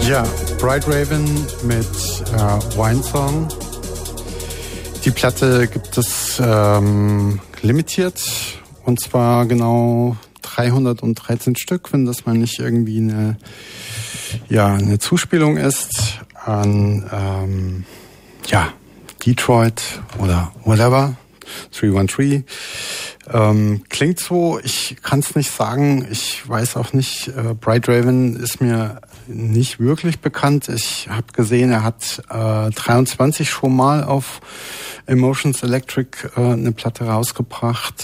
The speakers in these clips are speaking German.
Ja, Bright Raven mit Wine Song. Die Platte gibt es limitiert, und zwar genau 313 Stück, wenn das mal nicht irgendwie eine Zuspielung ist an Detroit oder whatever, 313. Klingt so, ich kann es nicht sagen, ich weiß auch nicht, Bright Raven ist mir nicht wirklich bekannt. Ich habe gesehen, er hat 23 schon mal auf Emotions Electric eine Platte rausgebracht.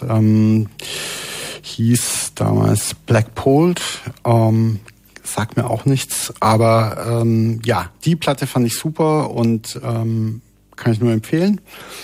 Hieß damals Black Polt. Sagt mir auch nichts, aber die Platte fand ich super und kann ich nur empfehlen.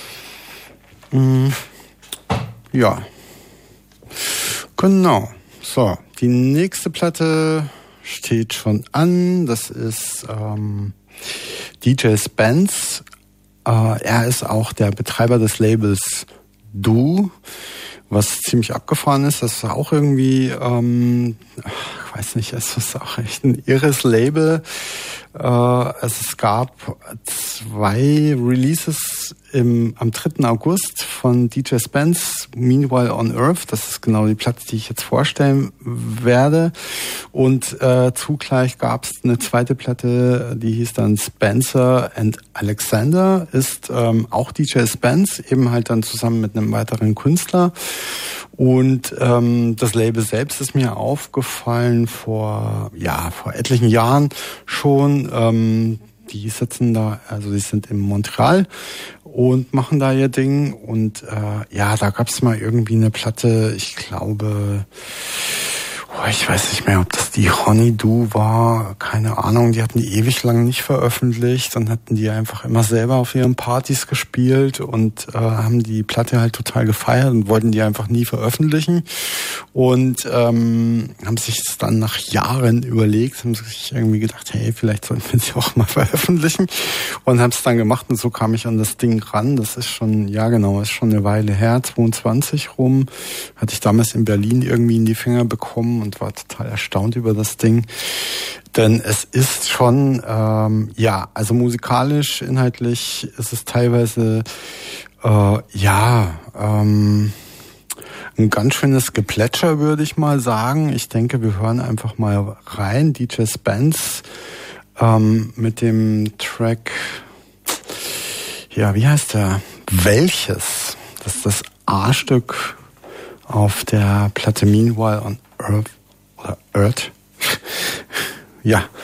Ja, genau. So, die nächste Platte steht schon an. Das ist DJ Spence. Er ist auch der Betreiber des Labels Do, was ziemlich abgefahren ist. Das ist auch irgendwie, ich weiß nicht, es ist auch echt ein irres Label. Es gab 2 Releases am 3. August von DJ Spence, Meanwhile on Earth. Das ist genau die Platte, die ich jetzt vorstellen werde. Und zugleich gab es eine zweite Platte, die hieß dann Spencer and Alexander. Ist auch DJ Spence, eben halt dann zusammen mit einem weiteren Künstler. Und das Label selbst ist mir aufgefallen vor etlichen Jahren schon. Die sitzen da, also die sind in Montreal und machen da ihr Ding. Und da gab es mal irgendwie eine Platte, ich glaube, ich weiß nicht mehr, ob das die Honeydew war, keine Ahnung, die hatten die ewig lang nicht veröffentlicht und hatten die einfach immer selber auf ihren Partys gespielt und haben die Platte halt total gefeiert und wollten die einfach nie veröffentlichen und haben sich das dann nach Jahren überlegt, haben sich irgendwie gedacht, hey, vielleicht sollten wir sie auch mal veröffentlichen und haben es dann gemacht und so kam ich an das Ding ran. Das ist schon, ist schon eine Weile her, 22 rum, hatte ich damals in Berlin irgendwie in die Finger bekommen und war total erstaunt über das Ding. Denn es ist schon, also musikalisch, inhaltlich ist es teilweise, ein ganz schönes Geplätscher, würde ich mal sagen. Ich denke, wir hören einfach mal rein. DJ Spence mit dem Track, wie heißt der? Welches? Das ist das A-Stück auf der Platte Meanwhile on Earth. Oder Earth. Ja,